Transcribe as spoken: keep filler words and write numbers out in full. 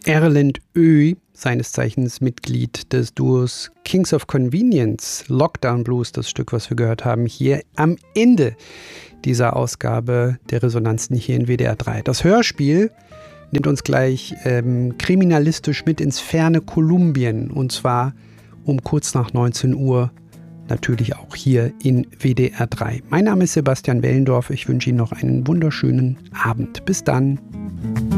Erlend Ö, seines Zeichens Mitglied des Duos Kings of Convenience, Lockdown Blues, das Stück, was wir gehört haben, hier am Ende dieser Ausgabe der Resonanzen hier in W D R drei. Das Hörspiel nimmt uns gleich ähm, kriminalistisch mit ins ferne Kolumbien, und zwar um kurz nach neunzehn Uhr, natürlich auch hier in W D R drei. Mein Name ist Sebastian Wellendorf, ich wünsche Ihnen noch einen wunderschönen Abend. Bis dann.